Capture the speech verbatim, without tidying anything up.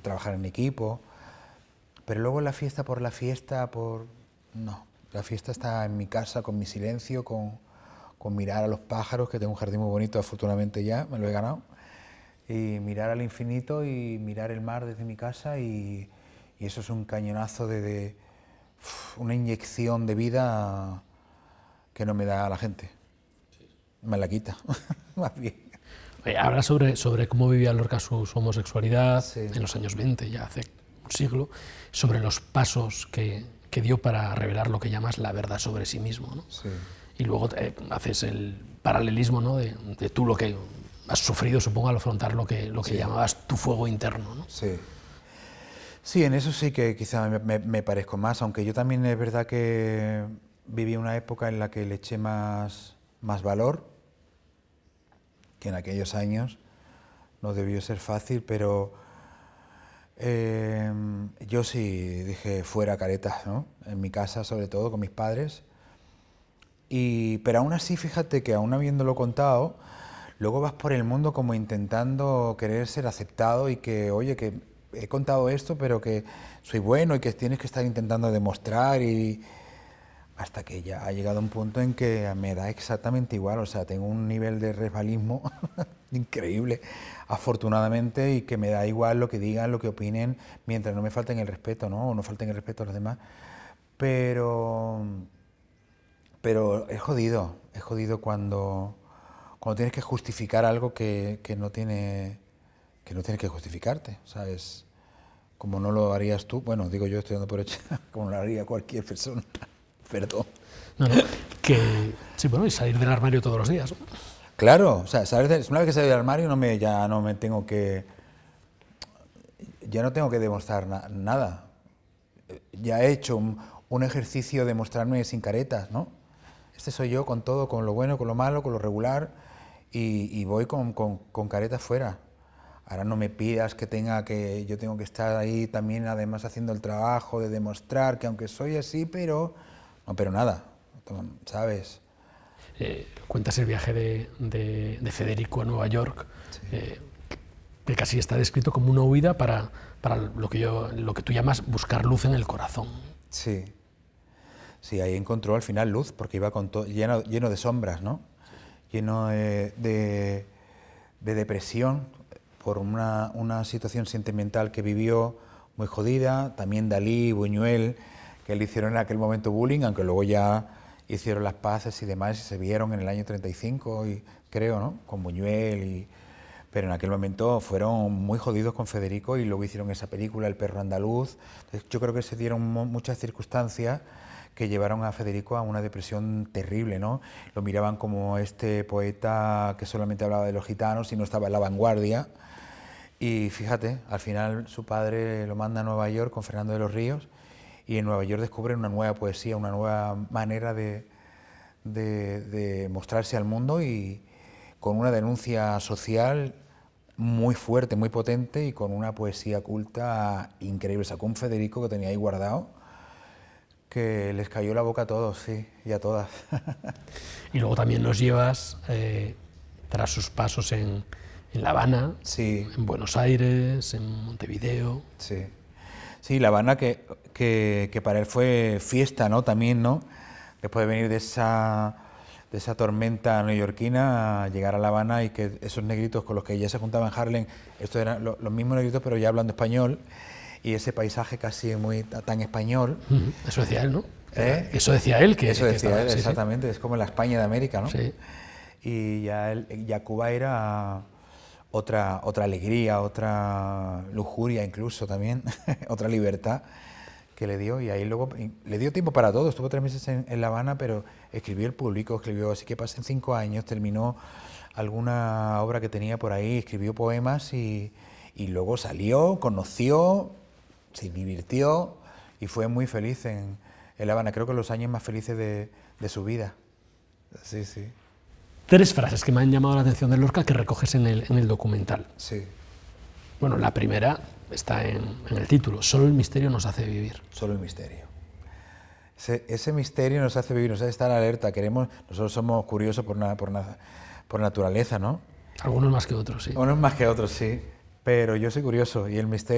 trabajar en equipo, pero luego la fiesta por la fiesta, por... no, la fiesta está en mi casa, con mi silencio, con, con mirar a los pájaros, que tengo un jardín muy bonito, afortunadamente ya, me lo he ganado, y mirar al infinito y mirar el mar desde mi casa, y, y eso es un cañonazo de, de uf, una inyección de vida que no me da la gente, me la quita, más bien. Eh, habla sobre, sobre cómo vivía Lorca su, su homosexualidad Sí. en los años veinte, ya hace un siglo, sobre los pasos que, que dio para revelar lo que llamas la verdad sobre sí mismo, ¿no? Sí. Y luego eh, haces el paralelismo, ¿no?, de, de tú lo que has sufrido, supongo, al afrontar lo que, lo que Sí. llamabas tu fuego interno, ¿no? Sí. Sí, en eso sí que quizá me, me, me parezco más, aunque yo también es verdad que viví una época en la que le eché más, más valor, que en aquellos años no debió ser fácil, pero eh, yo sí dije fuera caretas, ¿no? En mi casa, sobre todo, con mis padres. Y, pero aún así, fíjate que aún habiéndolo contado, luego vas por el mundo como intentando querer ser aceptado y que, oye, que he contado esto, pero que soy bueno y que tienes que estar intentando demostrar, y hasta que ya ha llegado un punto en que me da exactamente igual, o sea, tengo un nivel de resbalismo increíble, afortunadamente, y que me da igual lo que digan, lo que opinen, mientras no me falten el respeto, ¿no? O no falten el respeto a los demás. Pero, pero es jodido, es jodido cuando, cuando tienes que justificar algo que, que no tiene, que no tienes que justificarte, ¿sabes? Como no lo harías tú, bueno, digo yo, estoy dando por hecho, como lo haría cualquier persona. Perdón. No, no, que, sí, bueno, y salir del armario todos los días, ¿no? Claro, o sea, ¿sabes? Una vez que salí del armario no me, ya no me tengo que, ya no tengo que demostrar na nada. Ya he hecho un, un ejercicio de mostrarme sin caretas, ¿no? Este soy yo con todo, con lo bueno, con lo malo, con lo regular, y, y voy con, con, con caretas fuera. Ahora no me pidas que tenga que, yo tengo que estar ahí también además haciendo el trabajo de demostrar que aunque soy así, pero, no, pero nada, ¿sabes? Eh, cuentas el viaje de, de, de Federico a Nueva York, sí. eh, que casi está descrito como una huida para, para lo, que yo, lo que tú llamas buscar luz en el corazón. Sí, sí, ahí encontró al final luz, porque iba con todo, lleno, lleno de sombras, ¿no? Lleno de, de, de depresión por una, una situación sentimental que vivió muy jodida. También Dalí, Buñuel, que le hicieron en aquel momento bullying, aunque luego ya hicieron las paces y demás, y se vieron en el año treinta y cinco, y, creo, ¿no? Con Buñuel, y, pero en aquel momento fueron muy jodidos con Federico, y luego hicieron esa película, El perro andaluz. Entonces, yo creo que se dieron muchas circunstancias que llevaron a Federico a una depresión terrible, ¿no? Lo miraban como este poeta que solamente hablaba de los gitanos y no estaba en la vanguardia. Y fíjate, al final su padre lo manda a Nueva York con Fernando de los Ríos, y en Nueva York descubren una nueva poesía, una nueva manera de, de, de mostrarse al mundo, y con una denuncia social muy fuerte, muy potente, y con una poesía culta increíble. Sacó un Federico que tenía ahí guardado, que les cayó la boca a todos, sí, y a todas. Y luego también nos llevas, eh, tras sus pasos en, en La Habana, sí. en Buenos Aires, en Montevideo. Sí, sí, La Habana, que, que, que para él fue fiesta, ¿no? También, ¿no? Después de venir de esa, de esa tormenta neoyorquina, a llegar a La Habana, y que esos negritos con los que ya se juntaba en Harlem, estos eran los, los mismos negritos, pero ya hablando español, y ese paisaje casi muy tan español. Uh-huh. Eso decía él, ¿no? ¿Eh? Eso decía él. Que, Eso que decía estaba, él, sí, exactamente, sí. Es como la España de América, ¿no? Sí. Y ya, él, ya Cuba era otra, otra alegría, otra lujuria incluso también, otra libertad que le dio, y ahí luego le dio tiempo para todo. Estuvo tres meses en, en La Habana, pero escribió El Público, escribió, así que pasen cinco años, terminó alguna obra que tenía por ahí, escribió poemas, y, y luego salió, conoció, se divirtió y fue muy feliz en, en La Habana. Creo que los años más felices de, de su vida. Sí, sí. Tres frases que me han llamado la atención de Lorca que recoges en el, en el documental. Sí. Bueno, la primera está en, en el título: solo el misterio nos hace vivir. Solo el misterio. Ese, ese misterio nos hace vivir, nos hace estar alerta. Queremos, nosotros somos curiosos por, na, por, na, por naturaleza, ¿no? Algunos más que otros, sí. Unos más que otros, sí. Pero yo soy curioso, y el misterio